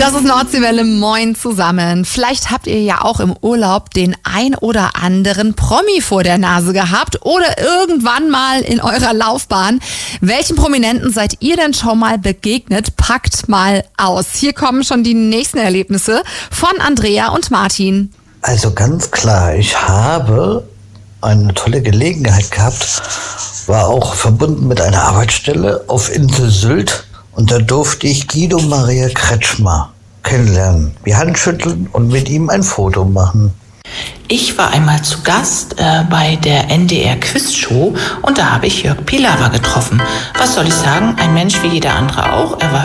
Das ist Nordseewelle, moin zusammen. Vielleicht habt ihr ja auch im Urlaub den ein oder anderen Promi vor der Nase gehabt oder irgendwann mal in eurer Laufbahn. Welchen Prominenten seid ihr denn schon mal begegnet? Packt mal aus. Hier kommen schon die nächsten Erlebnisse von Andrea und Martin. Also ganz klar, ich habe eine tolle Gelegenheit gehabt, war auch verbunden mit einer Arbeitsstelle auf Insel Sylt. Und da durfte ich Guido Maria Kretschmer kennenlernen, die Hand schütteln und mit ihm ein Foto machen. Ich war einmal zu Gast bei der NDR Quizshow und da habe ich Jörg Pilawa getroffen. Was soll ich sagen? Ein Mensch wie jeder andere auch. Er war